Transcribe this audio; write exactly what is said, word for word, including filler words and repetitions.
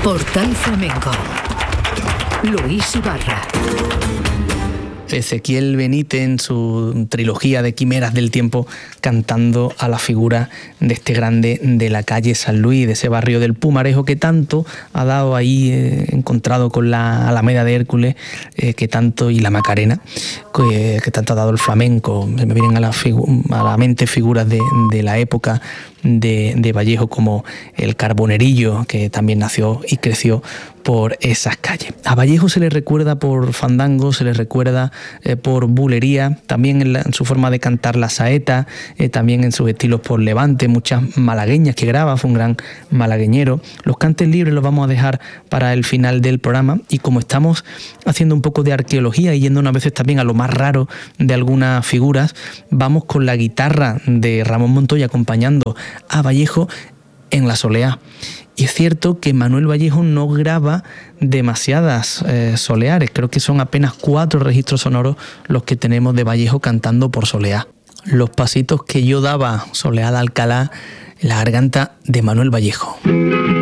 Portal Flamenco. Luis Ibarra. Ezequiel Benítez en su trilogía de Quimeras del Tiempo, cantando a la figura de este grande de la calle San Luis, de ese barrio del Pumarejo que tanto ha dado ahí, eh, encontrado con la Alameda de Hércules, eh, que tanto, y la Macarena, que, que tanto ha dado el flamenco. Me vienen a la, figu- a la mente figuras de, de la época de, de Vallejo, como el Carbonerillo, que también nació y creció por esas calles. A Vallejo se le recuerda por fandango, se le recuerda eh, por bulería, también en, la, en su forma de cantar la saeta, eh, también en sus estilos por levante, muchas malagueñas que graba, fue un gran malagueñero. Los cantes libres los vamos a dejar para el final del programa, y como estamos haciendo un poco de arqueología y yendo a veces también a lo más raro de algunas figuras, vamos con la guitarra de Ramón Montoya acompañando a Vallejo en la soleá. Y es cierto que Manuel Vallejo no graba demasiadas eh, soleares, creo que son apenas cuatro registros sonoros los que tenemos de Vallejo cantando por soleá. Los pasitos que yo daba, soleá de Alcalá, la garganta de Manuel Vallejo.